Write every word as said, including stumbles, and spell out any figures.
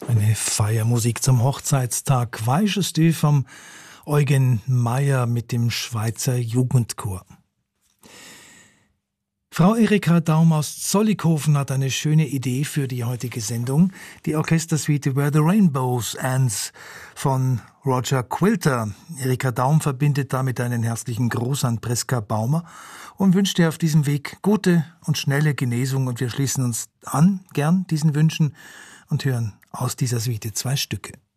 Eine Feiermusik zum Hochzeitstag. Weiches Dü vom Eugen Meyer mit dem Schweizer Jugendchor. Frau Erika Daum aus Zollikofen hat eine schöne Idee für die heutige Sendung. Die Orchestersuite Where the Rainbows Ends von Roger Quilter. Erika Daum verbindet damit einen herzlichen Gruß an Priska Baumer und wünscht ihr auf diesem Weg gute und schnelle Genesung. Und wir schließen uns an, gern diesen Wünschen, und hören aus dieser Suite zwei Stücke.